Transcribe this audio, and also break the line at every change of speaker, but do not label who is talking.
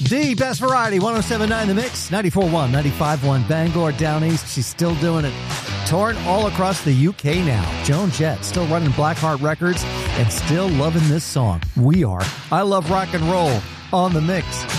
The best variety, 107.9 The Mix, 94.1, 95.1 Bangor, down east. She's still doing it. Touring all across the UK now. Joan Jett, still running Blackheart Records and still loving this song. We are. I love rock and roll on The Mix.